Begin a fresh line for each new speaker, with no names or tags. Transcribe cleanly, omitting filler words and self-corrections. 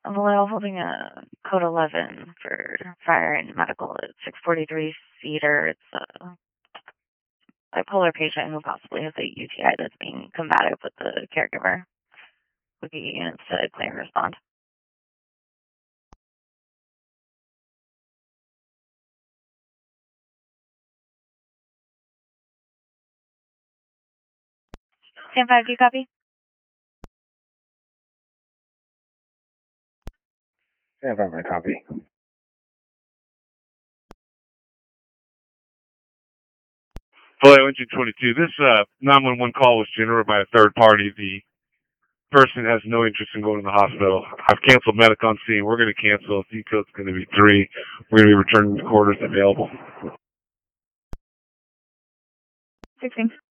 Well, holding a code 11 for fire and medical at 643 Cedar. It's a bipolar patient who possibly has a UTI that's being combative with the caregiver. Would get units to claim and respond. Stand 5, do you copy?
Stand 5, I copy.
Flight Engine 22, this 911 call was generated by a third party. The person has no interest in going to the hospital. I've canceled medic on scene. We're going to cancel. C code's going to be 3. We're going to be returning the quarters available.
16.